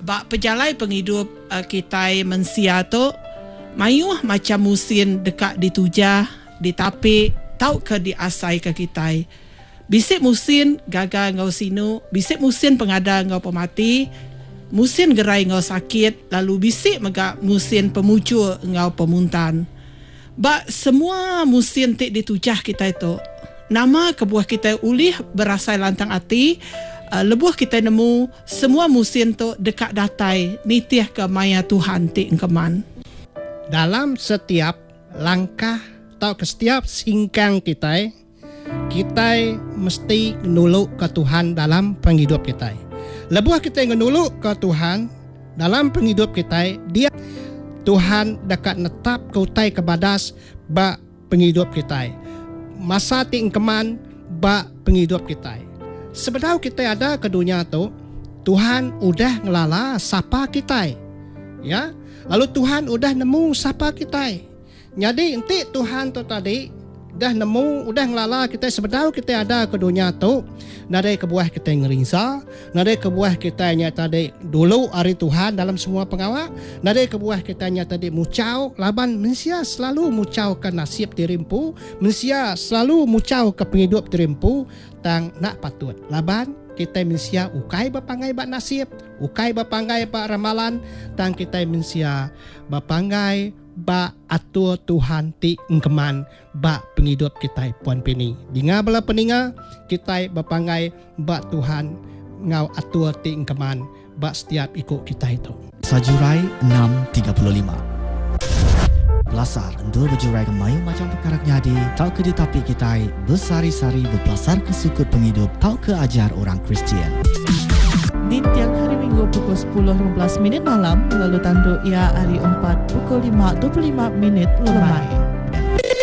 Bak pejalai penghidup kita mensia tu mayuh macam musim dekat ditujah, ditapik, tau ke diasai ke kita. Bisik musim gagal ngau sinu, bisik musim pengada ngau pemati, musim gerai ngau sakit, lalu bisik megak musim pemucul ngau pemuntan. Bak semua musim tik ditujah kita itu, nama kebuah kita ulih berasai lantang hati, lebuh kita nemu semua musim tu dekat datai nitiah ke maya Tuhan tik engkeman. Dalam setiap langkah atau ke setiap singkang kita mesti menuluk ke Tuhan dalam penghidup kita. Lebuh kita menuluk ke Tuhan dalam penghidup kita, dia Tuhan dekat netap kautai kebadas bak penghidup kita. Masa tingkeman bak penghidup kita. Sebenarnya kita ada ke dunia tu, Tuhan udah ngelala sapa kita. Ya, lalu Tuhan udah nemu sapa kita. Jadi nanti Tuhan tu tadi dah nemu, udah ngelala kita. Sebenarnya kita ada ke dunia tu, nadai kebuah kita ngerisa, nadai kebuah kita nya tadi dulu hari Tuhan dalam semua pengawal, nadai kebuah kita nya tadi mucau laban mensia selalu mucau ke nasib dirimpu, mensia selalu mucau ke penghidup dirimpu, tang nak patut laban kita mensia ukai bapangai bak nasib, ukai bapangai bak ramalan, tang kita mensia bapangai bak atur Tuhan ti engkeman bak penghidup kita puan pini. Dinga bala peninga kita bapangai bak Tuhan ngau atur ti engkeman bak setiap ikut kita itu. Sajurai 6:35. Belasar endul berjurai kemayu macam perkara nyadi, tau ke ditapi kita bersari-sari berpelasar ke sukut penghidup, tau ke ajar orang Kristian. Di tiang hari Minggu pukul 10.15 malam, lalu tanduk ia hari 4 pukul 5.25 lemai.